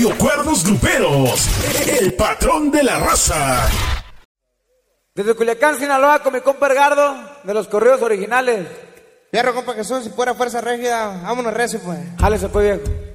Cuernos Gruperos, el patrón de la raza. Desde Culiacán, Sinaloa, con mi compa Edgardo, de los corridos originales. Fierro, compa Jesús, si fuera fuerza rígida, vámonos recio, pues. Jálese pues, viejo.